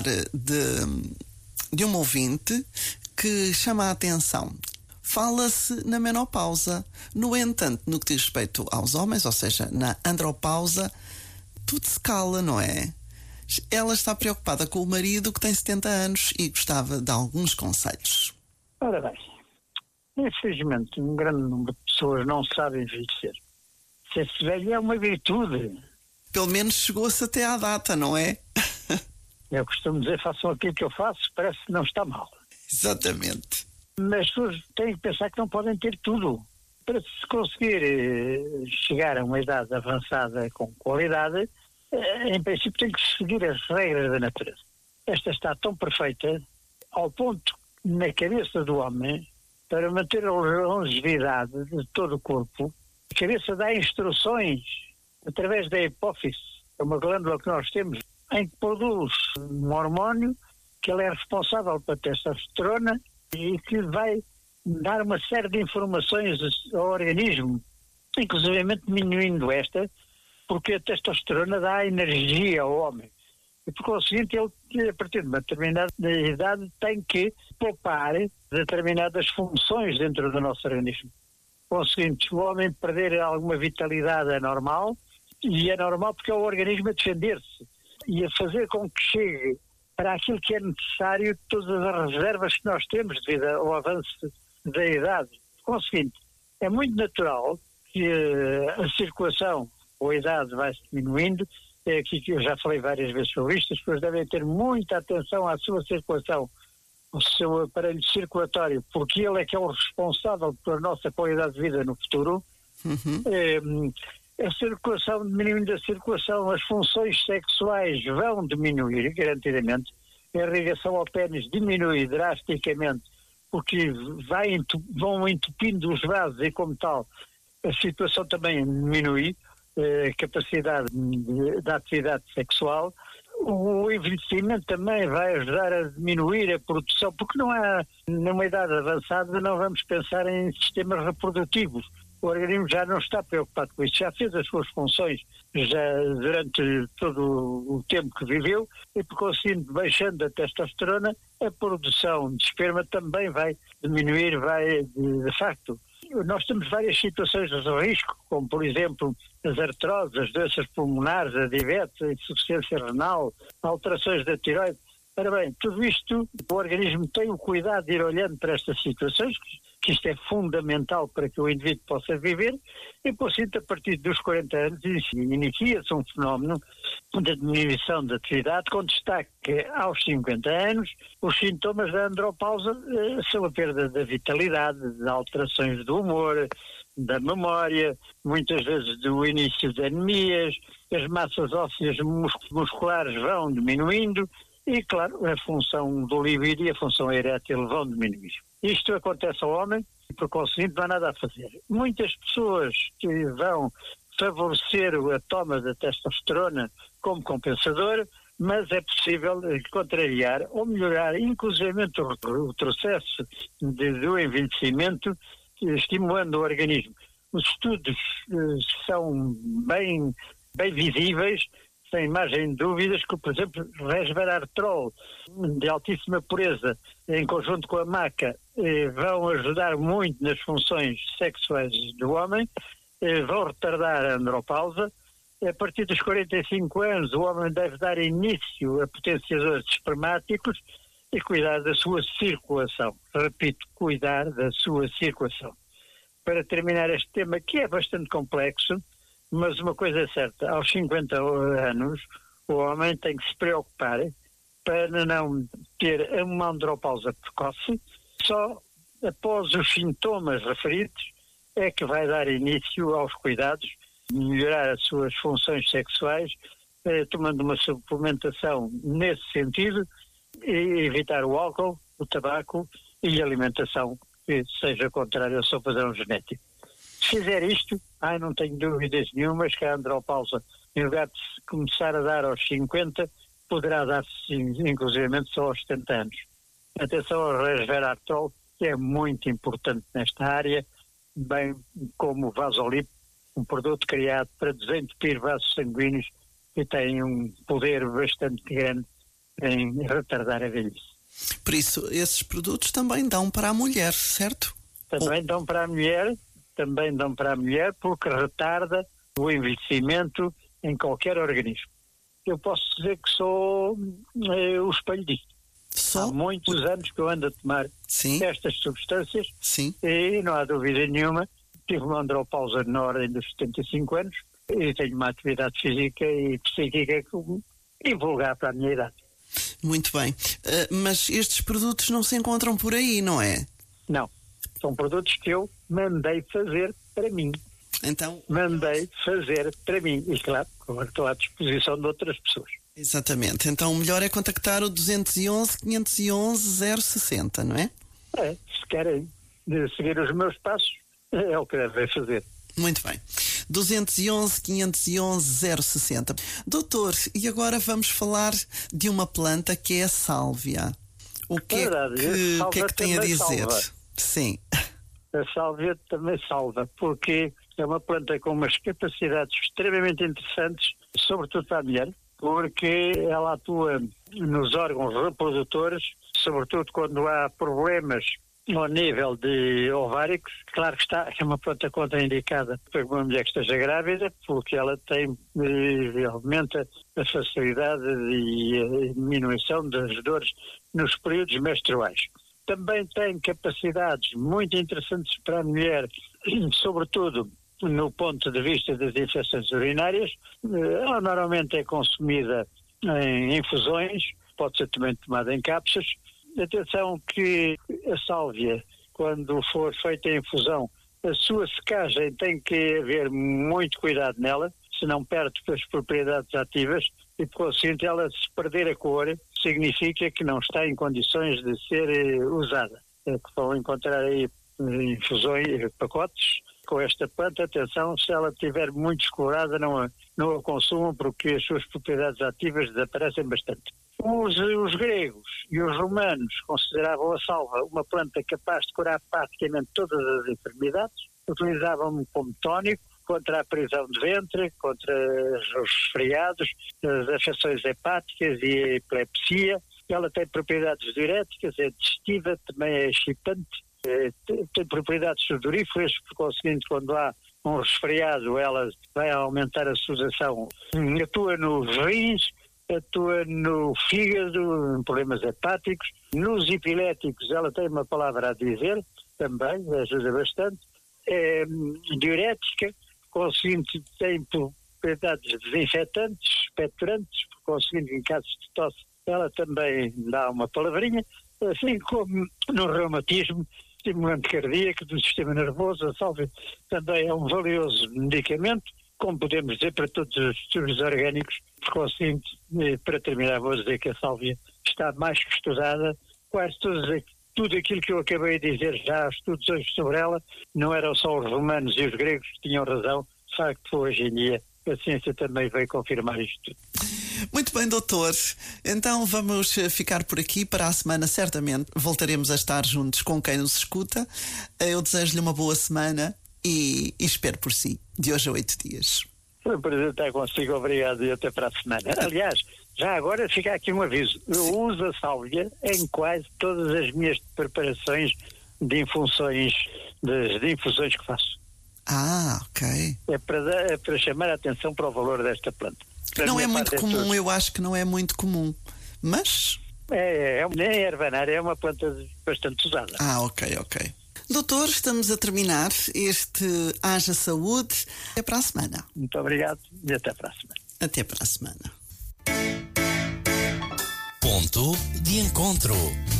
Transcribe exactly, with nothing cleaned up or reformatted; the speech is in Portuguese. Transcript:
falar de, de um ouvinte que chama a atenção. Fala-se na menopausa. No entanto, no que diz respeito aos homens, ou seja, na andropausa, tudo se cala, não é? Ela está preocupada com o marido que tem setenta anos e gostava de alguns conselhos. Ora bem, infelizmente um grande número de pessoas não sabem envelhecer. Ser-se velho é uma virtude. Pelo menos chegou-se até à data, não é? Eu costumo dizer, façam aquilo que eu faço, parece que não está mal. Exatamente. Mas as pessoas têm que pensar que não podem ter tudo. Para se conseguir eh, chegar a uma idade avançada com qualidade, eh, em princípio tem que seguir as regras da natureza. Esta está tão perfeita, ao ponto, na cabeça do homem, para manter a longevidade de todo o corpo, a cabeça dá instruções através da hipófise, é uma glândula que nós temos, em que produz um hormônio que ele é responsável pela testosterona e que vai dar uma série de informações ao organismo, inclusive diminuindo esta, porque a testosterona dá energia ao homem. E por conseguinte, ele, a partir de uma determinada idade, tem que poupar determinadas funções dentro do nosso organismo. Por conseguinte, o homem perder alguma vitalidade é normal, e é normal porque é o organismo a defender-se e a fazer com que chegue para aquilo que é necessário todas as reservas que nós temos devido ao avanço da idade. Por conseguinte, é muito natural que a circulação ou a idade vai diminuindo. É aqui que eu já falei várias vezes sobre isto. As pessoas devem ter muita atenção à sua circulação, ao seu aparelho circulatório, porque ele é que é o responsável pela nossa qualidade de vida no futuro. Uhum. É, a circulação, diminuindo a circulação, as funções sexuais vão diminuir, garantidamente. A irrigação ao pênis diminui drasticamente, porque vai entup, vão entupindo os vasos e, como tal, a situação também diminui, a capacidade da atividade sexual. O envelhecimento também vai ajudar a diminuir a produção, porque não há, numa idade avançada, não vamos pensar em sistemas reprodutivos. O organismo já não está preocupado com isso, já fez as suas funções já durante todo o tempo que viveu e, por conseguinte, baixando a testosterona, a produção de esperma também vai diminuir, vai, de, de facto. Nós temos várias situações de risco, como, por exemplo, as artroses, as doenças pulmonares, a diabetes, a insuficiência renal, alterações da tireoide. Ora bem, tudo isto, o organismo tem o cuidado de ir olhando para estas situações, que isto é fundamental para que o indivíduo possa viver, e, por isso, a partir dos quarenta anos, inicia-se um fenómeno de diminuição da atividade, com destaque aos cinquenta anos. Os sintomas da andropausa eh, são a perda da vitalidade, de alterações do humor, da memória, muitas vezes do início de anemias, as massas ósseas mus- musculares vão diminuindo, e, claro, a função do libido e a função erétil vão diminuir. Isto acontece ao homem e, por conseguinte, não há nada a fazer. Muitas pessoas que vão favorecer a toma da testosterona como compensador, mas é possível contrariar ou melhorar, inclusive, o, o processo de, do envelhecimento, estimulando o organismo. Os estudos eh, são bem, bem visíveis, sem margem de dúvidas, que, por exemplo, resveratrol de altíssima pureza, em conjunto com a maca, eh, vão ajudar muito nas funções sexuais do homem, eh, vão retardar a andropausa. A partir dos quarenta e cinco anos, o homem deve dar início a potenciadores espermáticos e cuidar da sua circulação. Repito, cuidar da sua circulação. Para terminar este tema, que é bastante complexo, mas uma coisa é certa, aos cinquenta anos o homem tem que se preocupar para não ter uma andropausa precoce. Só após os sintomas referidos é que vai dar início aos cuidados, melhorar as suas funções sexuais, eh, tomando uma suplementação nesse sentido, e evitar o álcool, o tabaco e a alimentação que seja contrária ao seu padrão genético. Se fizer isto, ai, não tenho dúvidas nenhumas que a andropausa, em lugar de começar a dar aos cinquenta, poderá dar-se inclusivamente só aos setenta anos. Atenção ao resveratrol, que é muito importante nesta área, bem como o Vasolip, um produto criado para desentupir vasos sanguíneos e tem um poder bastante grande em retardar a velhice. Por isso, esses produtos também dão para a mulher, certo? Também Ou... dão para a mulher, também dão para a mulher porque retarda o envelhecimento em qualquer organismo. Eu posso dizer que sou eh, o espelho disto. Só? Há muitos anos que eu ando a tomar Sim. estas substâncias. Sim. E não há dúvida nenhuma, tive uma andropausa na ordem dos setenta e cinco anos e tenho uma atividade física e psíquica invulgar para a minha idade. Muito bem. Uh, mas estes produtos não se encontram por aí, não é? Não. São produtos que eu mandei fazer para mim. Então... Mandei fazer para mim. E claro, agora estou à disposição de outras pessoas. Exatamente. Então o melhor é contactar o dois um um, quinhentos e onze, zero sessenta, não é? É, se querem seguir os meus passos, é o que devem fazer. Muito bem. dois um um, quinhentos e onze, zero sessenta. Doutor, e agora vamos falar de uma planta que é a sálvia. O que, é, Verdade, que, o que é que tem a dizer? Salva. Sim. A sálvia também salva, porque é uma planta com umas capacidades extremamente interessantes, sobretudo para a mulher, porque ela atua nos órgãos reprodutores, sobretudo quando há problemas ao nível de ováricos. Claro que está, é uma planta contraindicada para uma mulher que esteja grávida, porque ela tem, aumenta a facilidade e a diminuição das dores nos períodos menstruais. Também tem capacidades muito interessantes para a mulher, sobretudo no ponto de vista das infecções urinárias. Ela normalmente é consumida em infusões, pode ser também tomada em cápsulas. Atenção que a sálvia, quando for feita a infusão, a sua secagem tem que haver muito cuidado nela, senão perde as propriedades ativas e, por conseguinte, ela se perder a cor, significa que não está em condições de ser usada. É que vão encontrar aí infusões, pacotes com esta planta. Atenção, se ela estiver muito descolorada, não a, não a consumam, porque as suas propriedades ativas desaparecem bastante. Os, os gregos e os romanos consideravam a salva uma planta capaz de curar praticamente todas as enfermidades. Utilizavam-no como tónico contra a prisão de ventre, contra os resfriados, as afecções hepáticas e a epilepsia. Ela tem propriedades diuréticas, é digestiva, também é excitante, é, tem, tem propriedades sudoríferas, por conseguinte, quando há um resfriado, ela vai aumentar a sudoração. Atua nos rins, atua no fígado, em problemas hepáticos. Nos epiléticos, ela tem uma palavra a dizer, também ajuda bastante. É diurética, conseguinte, tem propriedades desinfetantes, expectorantes, por conseguinte, em casos de tosse, ela também dá uma palavrinha, assim como no reumatismo, estimulante cardíaco do sistema nervoso. A sálvia também é um valioso medicamento, como podemos dizer, para todos os distúrbios orgânicos. Por conseguinte, para terminar, vou dizer que a sálvia está mais que estudada. Quase todos, tudo aquilo que eu acabei de dizer, já há estudos hoje sobre ela, não eram só os romanos e os gregos que tinham razão. De facto, hoje em dia, a ciência também veio confirmar isto tudo. Muito bem, doutor. Então vamos ficar por aqui. Para a semana, certamente, voltaremos a estar juntos com quem nos escuta. Eu desejo-lhe uma boa semana e, e espero por si, de hoje a oito dias. Foi um prazer estar consigo, obrigado, e até para a semana. Aliás, já agora fica aqui um aviso. Eu uso a sálvia em quase todas as minhas preparações de infusões, de, de infusões que faço. Ah, ok. É para, dar, é para chamar a atenção para o valor desta planta. Para não é muito é comum, tudo. Eu acho que não é muito comum, mas... É, é, é ervanária, é uma planta bastante usada. Ah, ok, ok. Doutor, estamos a terminar este Haja Saúde. Até para a semana. Muito obrigado e até para a semana. Até para a semana. Ponto de encontro.